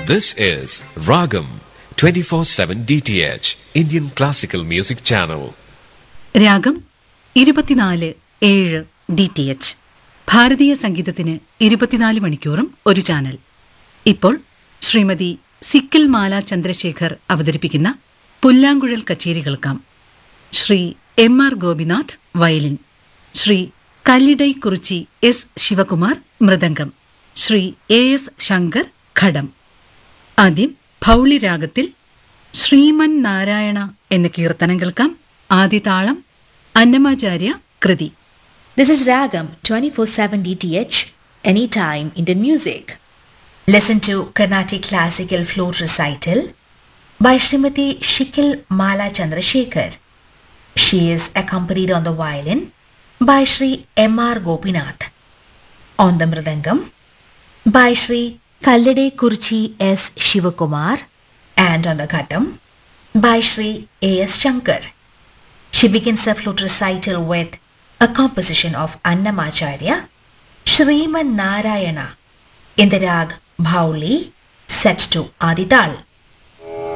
This is Ragam 24/7 DTH Indian Classical Music Channel. രാഗം 24/7 DTH ഭാരതീയ സംഗീതത്തിന് 24 മണിക്കൂറും ഒരു ചാനൽ. ഇപ്പോൾ ശ്രീമതി സിക്കിൽ മാല ചന്ദ്രശേഖർ അവതരിപ്പിക്കുന്ന പുല്ലാങ്കുഴൽ കച്ചേരി കേൾക്കാം. Shri M.R. Gopinath violin, Shri കല്ലിടൈ Kurichi S Shivakumar mridangam, Shri A.S. Shankar ഘടം. ആദ്യം ഭൗളി രാഗത്തിൽ ശ്രീമൻ നാരായണ എന്ന കീർത്തനം കേൾക്കാം. ആദ്യ താളം അന്നമാചാര്യ കൃതി. This is Ragam 24/7 DTH, anytime Indian music. Listen to Carnatic Classical Flute Recital by Srimati Shikil Mala Chandrasekhar. She is accompanied on the violin by Sri M.R. Gopinath, on the mridangam by Sri Kallide Kurchi S. Shivakumar, and on the ghattam by Sri A.S. Shankar. She begins her flute recital with a composition of Annamacharya, Shriman Narayana, in the rag Bhauli, set to Adital.